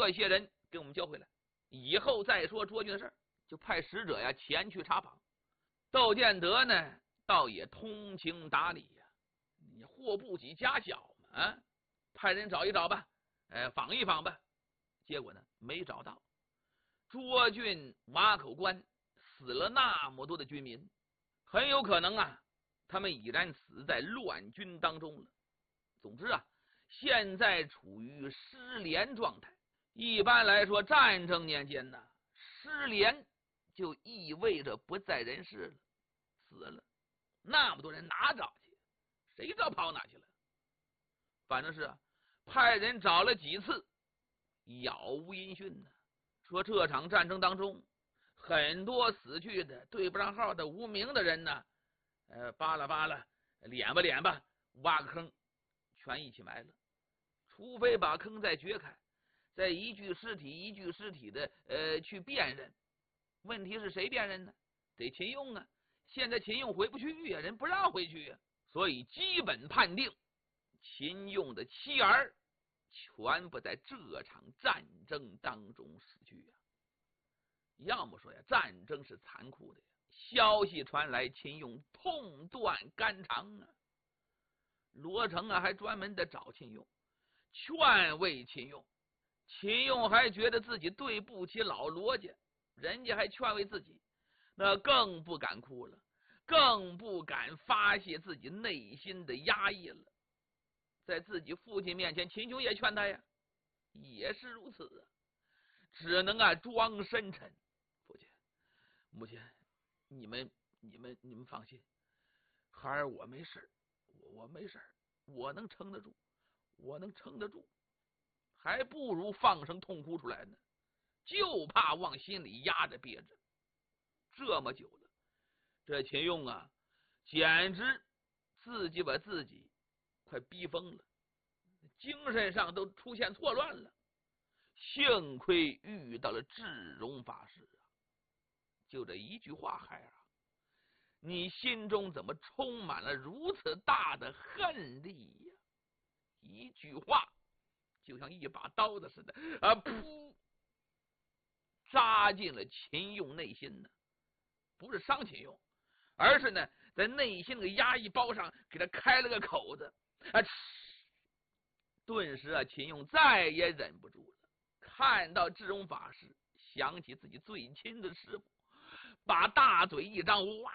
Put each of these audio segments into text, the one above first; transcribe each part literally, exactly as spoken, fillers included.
一些人给我们交回来，以后再说卓俊的事儿。就派使者呀前去查访。窦建德呢倒也通情达理呀，你祸不及家小嘛，啊，派人找一找吧，呃，访一访吧。结果呢没找到。涿郡瓦口关死了那么多的军民，很有可能啊他们已然死在乱军当中了。总之啊现在处于失联状态。一般来说战争年间呢，失联就意味着不在人世了，死了。那么多人哪找去？谁知道跑哪去了？反正是啊派人找了几次，杳无音讯呢。说这场战争当中，很多死去的对不上号的无名的人呢，呃，扒拉扒拉，敛吧敛吧，挖个坑，全一起埋了。除非把坑再掘开，再一具尸体一具尸体的呃去辨认。问题是谁辨认呢？得秦用啊。现在秦用回不去呀，人不让回去呀，所以基本判定秦用的妻儿全部在这场战争当中死去呀。要么说呀，战争是残酷的呀。消息传来，秦用痛断肝肠啊。罗成啊，还专门的找秦用，劝慰秦用。秦用还觉得自己对不起老罗家，人家还劝慰自己，那更不敢哭了，更不敢发泄自己内心的压抑了。在自己父亲面前，秦琼也劝他呀，也是如此啊，只能啊装深沉。父亲母亲，你们你们你们放心，孩儿我没事，我我没事，我能撑得住，我能撑得住。还不如放声痛哭出来呢，就怕往心里压着憋着。这么久了，这秦用啊简直自己把自己快逼疯了，精神上都出现错乱了。幸亏遇到了智荣法师啊，就这一句话，孩儿啊，你心中怎么充满了如此大的恨力呀？一句话就像一把刀子似的啊，噗，扎进了秦用内心呢。不是伤秦用，而是呢在内心的压抑包上给他开了个口子啊！顿时啊，秦用再也忍不住了。看到智荣法师，想起自己最亲的师傅，把大嘴一张，哇，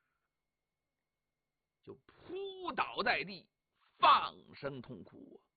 就扑倒在地，放声痛哭啊！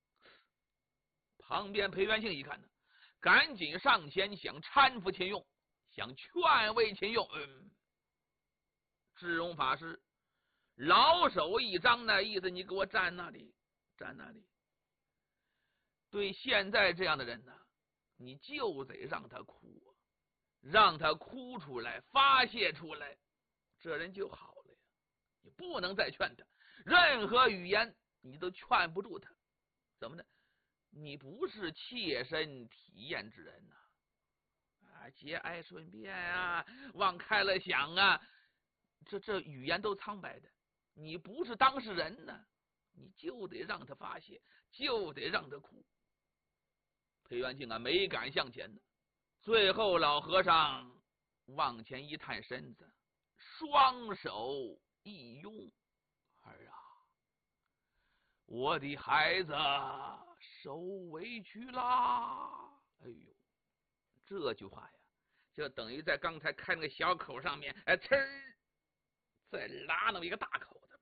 旁边裴元庆一看呢，赶紧上前想搀扶秦用，想劝慰秦用。嗯，智荣法师老手一张，那意思你给我站那里，站那里。对现在这样的人呢，你就得让他哭，让他哭出来，发泄出来，这人就好了呀。你不能再劝他，任何语言你都劝不住他。怎么呢？你不是切身体验之人呐、啊，啊，节哀顺变啊，往开了想啊，这这语言都苍白的。你不是当事人呢，你就得让他发泄，就得让他哭。裴元庆啊，没敢向前呢。最后老和尚往前一探身子，双手一拥，儿啊，我的孩子受委屈啦！哎呦，这句话呀，就等于在刚才开那个小口上面，哎，呲儿，再拉那么一个大口子，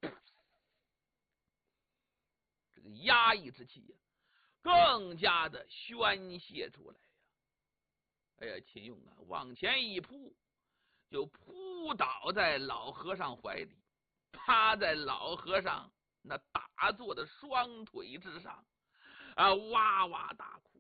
这个压抑之气呀，更加的宣泄出来呀！哎呀，秦用啊，往前一扑，就扑倒在老和尚怀里，趴在老和尚那打坐的双腿之上，啊，哇哇大哭，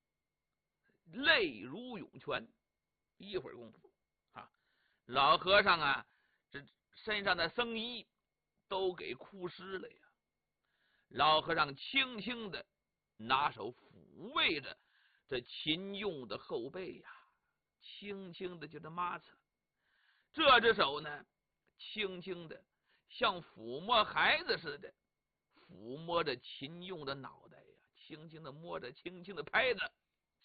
泪如涌泉。一会儿功夫啊，老和尚啊，这身上的僧衣都给哭湿了呀。老和尚轻轻的拿手抚慰着这秦用的后背呀，轻轻的就这抹擦。这只手呢，轻轻的像抚摸孩子似的抚摸着秦用的脑袋呀，轻轻的摸着，轻轻的拍着，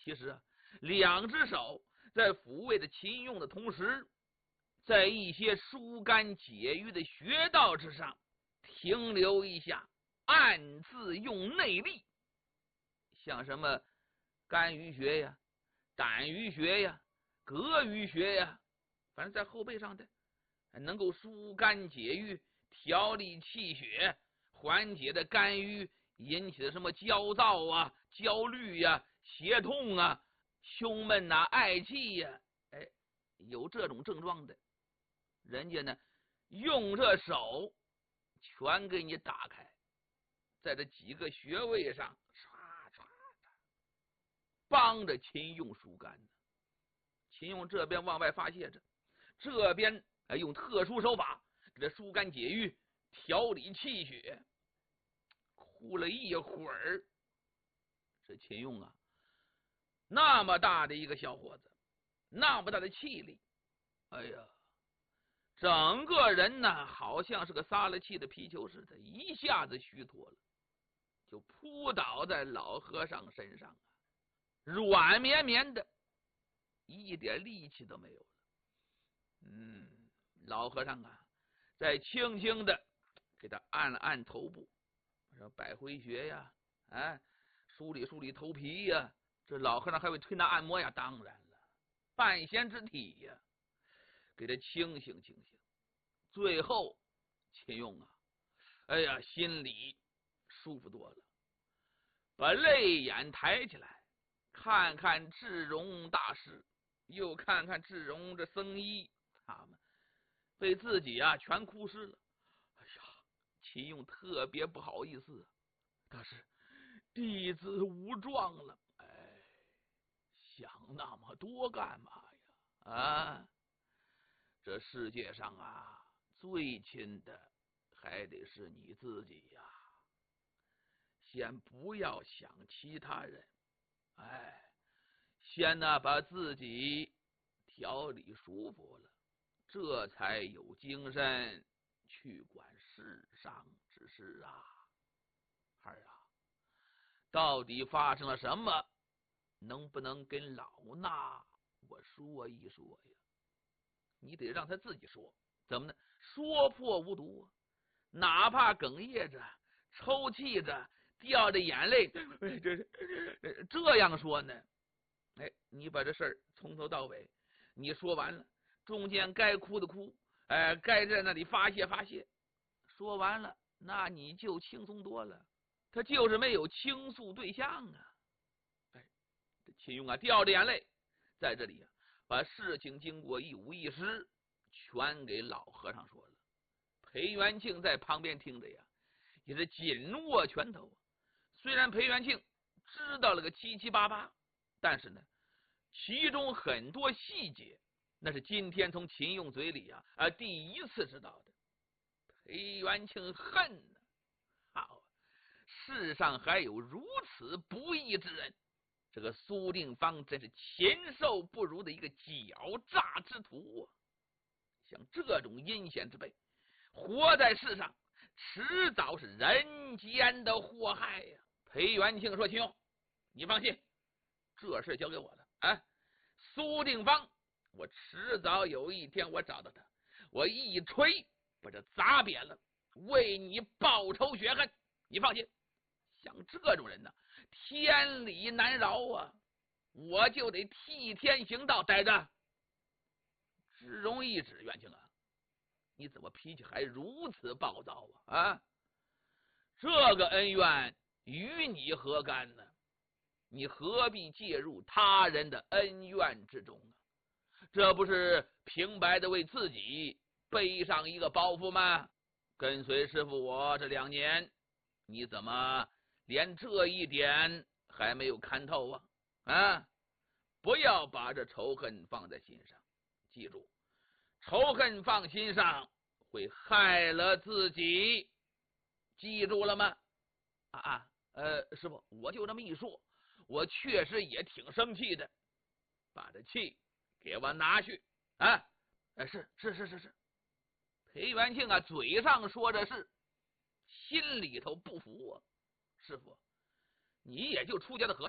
其实啊，两只手在抚慰着秦用的同时，在一些疏肝解郁的穴道之上停留一下，暗自用内力，像什么肝俞穴呀、胆俞穴呀、膈俞穴呀，反正在后背上的能够疏肝解郁、调理气血、缓解的肝郁引起的什么焦躁啊、焦虑呀、啊、胁痛啊、胸闷呐、啊、嗳气呀、啊，哎，有这种症状的，人家呢用这手全给你打开，在这几个穴位上唰唰的帮着秦用疏肝呢。秦用这边往外发泄着，这边哎用特殊手法给这疏肝解郁、调理气血。哭了一会儿，这秦用啊，那么大的一个小伙子，那么大的气力，哎呀，整个人呢好像是个撒了气的皮球似的，一下子虚脱了，就扑倒在老和尚身上啊，软绵绵的，一点力气都没有了。嗯，老和尚啊，再轻轻的给他按了按头部，说百会穴呀，哎，梳理梳理头皮呀。这老和尚还会推拿按摩呀，当然了，半仙之体呀，给他清醒清醒。最后，秦用啊，哎呀，心里舒服多了，把泪眼抬起来，看看智荣大师，又看看智荣这僧医，他们被自己啊全哭湿了。哎呀，秦用特别不好意思，大师，弟子无状了。哎，想那么多干嘛呀？啊，这世界上啊，最亲的还得是你自己呀。先不要想其他人，哎，先呢把自己调理舒服了，这才有精神去管世上之事啊。孩儿啊，到底发生了什么？能不能跟老衲我说一说呀？你得让他自己说，怎么呢？说破无毒啊，哪怕哽咽着、抽泣着、掉着眼泪，这这样说呢？哎，你把这事儿从头到尾你说完了，中间该哭的哭，哎，该在那里发泄发泄，说完了，那你就轻松多了。他就是没有倾诉对象啊。哎，这秦用啊，掉着眼泪，在这里啊，把事情经过一五一十全给老和尚说了。裴元庆在旁边听着呀，也是紧握拳头。虽然裴元庆知道了个七七八八，但是呢，其中很多细节，那是今天从秦用嘴里啊啊第一次知道的。裴元庆恨呢，好，世上还有如此不义之人。这个苏定方真是禽兽不如的一个狡诈之徒啊！像这种阴险之辈，活在世上，迟早是人间的祸害呀、啊！裴元庆说：“秦用，你放心，这事交给我了。啊，苏定方，我迟早有一天我找到他，我一锤把这砸扁了，为你报仇雪恨。你放心。”像这种人呢，天理难饶啊！我就得替天行道。呆着，只容一指，元庆啊，你怎么脾气还如此暴躁啊？啊，这个恩怨与你何干呢？你何必介入他人的恩怨之中啊？这不是平白的为自己背上一个包袱吗？跟随师傅我这两年，你怎么连这一点还没有看透啊？啊，不要把这仇恨放在心上，记住，仇恨放心上会害了自己，记住了吗？啊啊，呃，师傅，我就这么一说，我确实也挺生气的，把这气给我拿去啊！呃，是是是是是，裴元庆啊，嘴上说的是，心里头不服啊。师傅，你也就出家的和尚，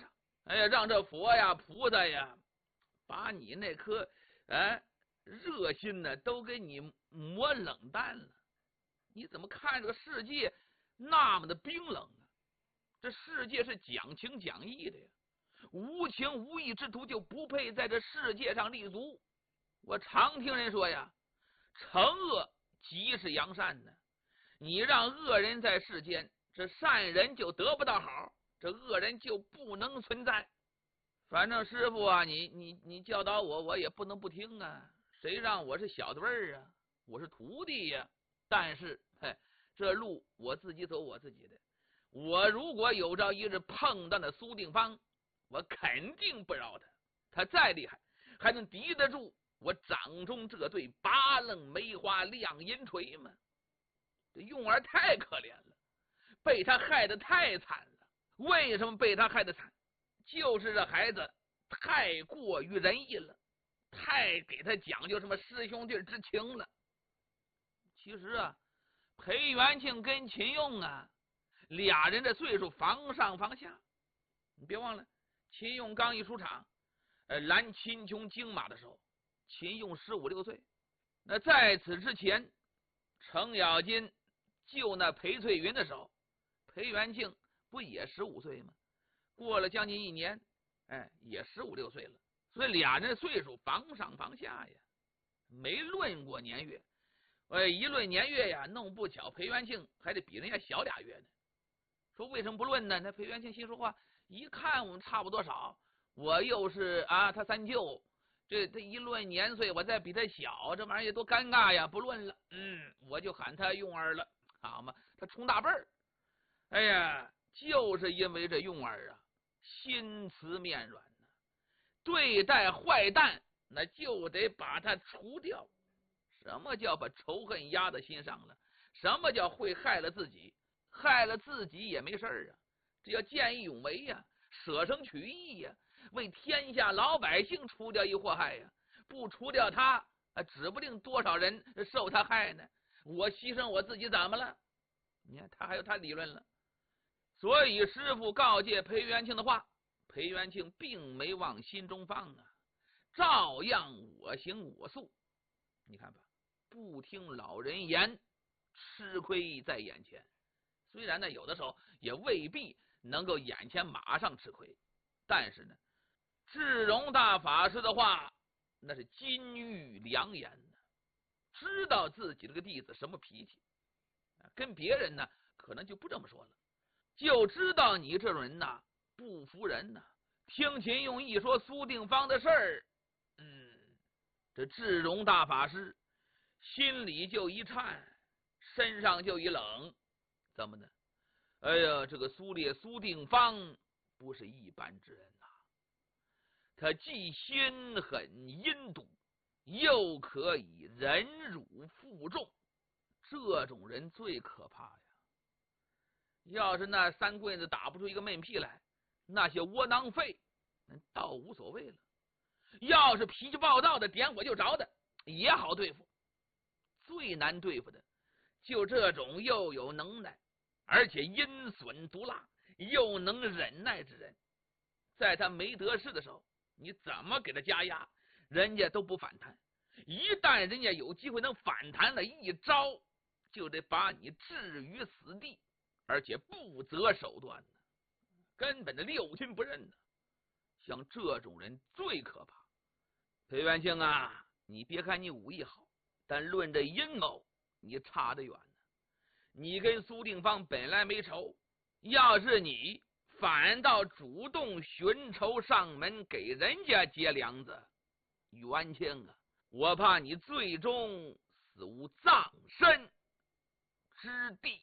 哎呀，让这佛呀、菩萨呀，把你那颗哎热心呢都给你磨冷淡了。你怎么看这个世界那么的冰冷啊？这世界是讲情讲义的呀，无情无义之徒就不配在这世界上立足。我常听人说呀，惩恶即是扬善呢。你让恶人在世间，这善人就得不到好，这恶人就不能存在。反正师傅啊，你你你教导我，我也不能不听啊。谁让我是小的辈儿啊，我是徒弟呀。但是，嘿，这路我自己走，我自己的。我如果有朝一日碰到那苏定方，我肯定不饶他。他再厉害，还能敌得住我掌中这对八楞梅花亮银锤吗？这用儿太可怜了，被他害得太惨了。为什么被他害得惨？就是这孩子太过于仁义了，太给他讲究什么师兄弟之情了。其实啊，裴元庆跟秦用啊，俩人的岁数防上防下。你别忘了，秦用刚一出场，呃，拦秦琼荆马的时候，秦用十五六岁。那在此之前，程咬金救那裴翠云的时候，裴元庆不也十五岁吗？过了将近一年，哎，也十五六岁了。所以俩人岁数防上防下呀，没论过年月。哎，一论年月呀，弄不巧裴元庆还得比人家小俩月呢。说为什么不论呢？那裴元庆心说话，一看我们差不多少，我又是啊他三舅，这他一论年岁，我再比他小，这玩意儿多尴尬呀！不论了，嗯，我就喊他用儿了，好嘛，他冲大辈儿。哎呀，就是因为这用儿啊，心慈面软呢，对待坏蛋那就得把他除掉。什么叫把仇恨压在心上了？什么叫会害了自己？害了自己也没事啊，这要见义勇为呀，舍生取义呀，为天下老百姓除掉一祸害呀。不除掉他，指不定多少人受他害呢。我牺牲我自己怎么了？你看他还有他理论了。所以师傅告诫裴元庆的话，裴元庆并没往心中放啊，照样我行我素。你看吧，不听老人言，吃亏在眼前。虽然呢，有的时候也未必能够眼前马上吃亏，但是呢，智荣大法师的话那是金玉良言呢，知道自己这个弟子什么脾气，跟别人呢可能就不这么说了，就知道你这种人呐不服人呐。听秦用一说苏定方的事儿，嗯，这智荣大法师心里就一颤，身上就一冷。怎么呢？哎呀，这个苏烈苏定方不是一般之人呐、啊，他既心狠阴毒，又可以忍辱负重，这种人最可怕呀。要是那三棍子打不出一个闷屁来，那些窝囊废倒无所谓了。要是脾气暴躁的，点火就着的，也好对付。最难对付的就这种又有能耐而且阴损毒辣又能忍耐之人，在他没得势的时候，你怎么给他加压，人家都不反弹。一旦人家有机会能反弹了，一招就得把你置于死地，而且不择手段呢，根本的六亲不认呢。像这种人最可怕。裴元庆啊，你别看你武艺好，但论这阴谋，你差得远呢。你跟苏定方本来没仇，要是你反倒主动寻仇上门给人家结梁子，元庆啊，我怕你最终死无葬身之地。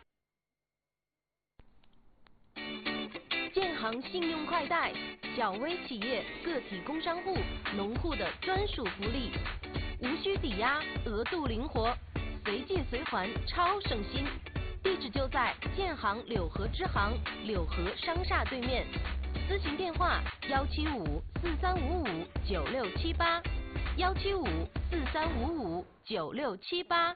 建行信用快贷，小微企业、个体工商户、农户的专属福利，无需抵押，额度灵活，随进随还，超省心。地址就在建行柳河支行柳河商厦对面，咨询电话幺七五四三五五九六七八，幺七五四三五五九六七八。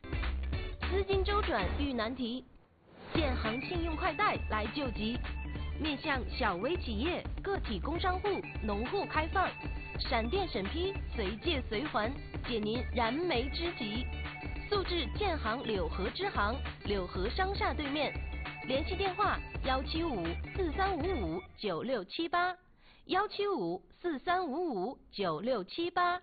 资金周转遇难题，建行信用快贷来救急。 面向小微企业、个体工商户、农户开放，闪电审批，随借随还，解您燃眉之急。速至建行柳河支行，柳河商厦对面，联系电话：幺七五四三五五九六七八，幺七五四三五五九六七八。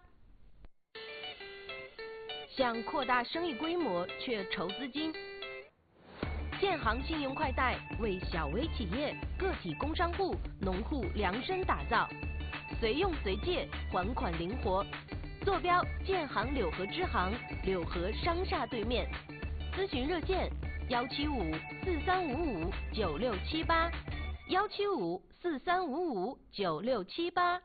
想扩大生意规模却筹资金，建行信用快贷为小微企业、个体工商户、农户量身打造，随用随借，还款灵活。坐标建行柳河支行，柳河商厦对面。咨询热线：幺七五四三五五九六七八，幺七五四三五五九六七八。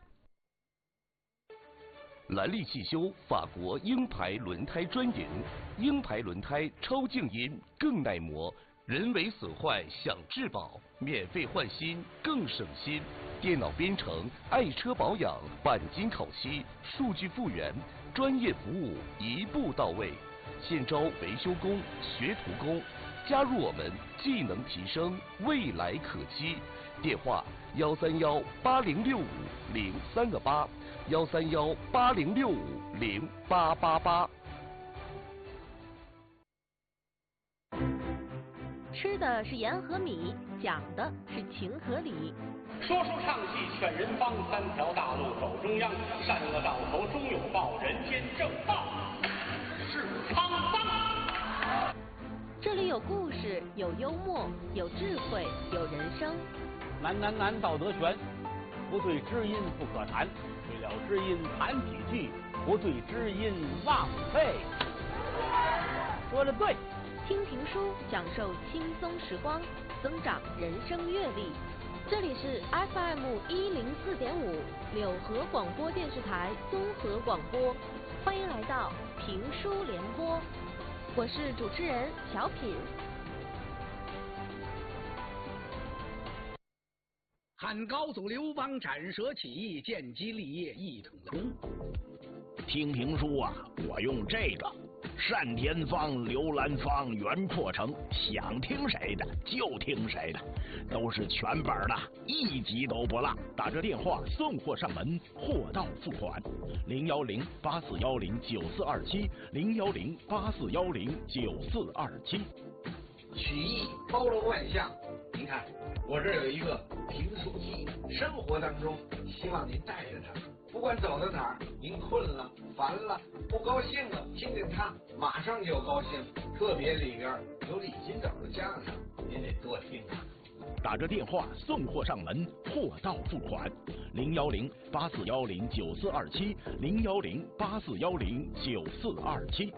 兰利汽修法国鹰牌轮胎专营，鹰牌轮胎超静音更耐磨，人为损坏享质保，免费换新更省心。电脑编程、爱车保养、钣金烤漆、数据复原，专业服务一步到位。现招维修工、学徒工，加入我们，技能提升，未来可期。电话：幺三幺八零六五零三个八。幺三幺八零六五零八八八。 吃的是盐和米，讲的是情和理。 说书唱戏劝人方，三条大路走中央，善恶到头终有报，人间正道是沧桑。 这里有故事，有幽默，有智慧，有人生。 难难难，道德悬，不对知音不可谈。对了知音谈几句，不对知音忘废。说的对。 听评书，享受轻松时光，增长人生阅历。这里是 F M 一零四点五柳河广播电视台综合广播，欢迎来到评书联播，我是主持人小品。 汉高祖刘邦斩蛇起义，建基立业，一统了中。 听评书啊，我用这个单田芳、刘兰芳、袁阔成，想听谁的就听谁的，都是全本的，一集都不落。打这电话送货上门，货到付款。零幺零八四幺零九四二七，零幺零八四幺零九四二七。 曲艺包罗万象，您看我这儿有一个评书机，生活当中希望您带着它，不管走到哪儿，您困了、烦了、不高兴了，听听它，马上就高兴。特别里边有李金斗的相声，您得多听啊。 打着电话送货上门，货到付款。零幺零八四幺零九四二七，零幺零八四幺零九四二七。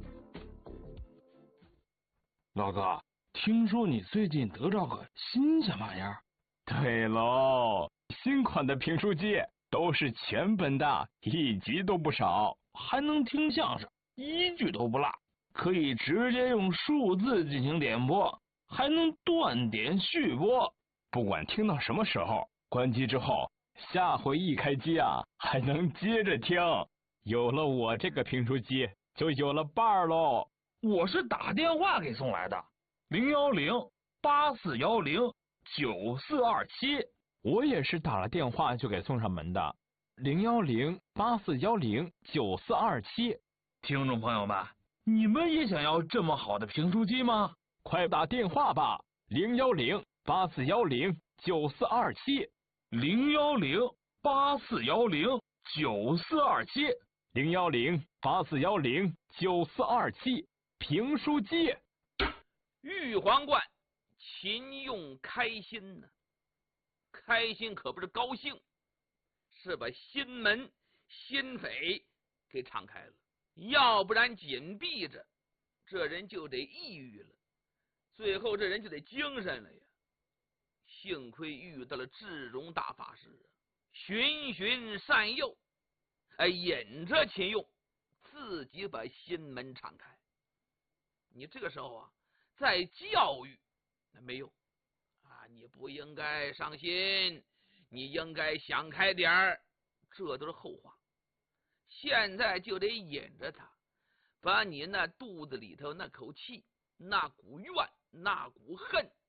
老哥，听说你最近得着个新鲜玩意儿？对喽，新款的评书机都是全本的，一集都不少，还能听相声，一句都不落，可以直接用数字进行点播，还能断点续播，不管听到什么时候，关机之后，下回一开机啊，还能接着听。有了我这个评书机，就有了伴儿喽。我是打电话给送来的，零幺零八四幺零九四二七。我也是打了电话就给送上门的，零幺零八四幺零九四二七。听众朋友们，你们也想要这么好的评书机吗？快打电话吧，零幺零八四幺零九四二七，零幺零八四幺零九四二七，零幺零八四幺零九四二七。评书机， 玉皇冠，勤用开心呢。开心可不是高兴，是把心门、心扉给敞开了，要不然紧闭着，这人就得抑郁了，最后这人就得精神了呀。幸亏遇到了智容大法师啊，循循善诱，哎，引着秦用，自己把心门敞开。你这个时候啊，再教育那没用啊！你不应该伤心，你应该想开点儿，这都是后话。现在就得引着他，把你那肚子里头那口气、那股怨、那股恨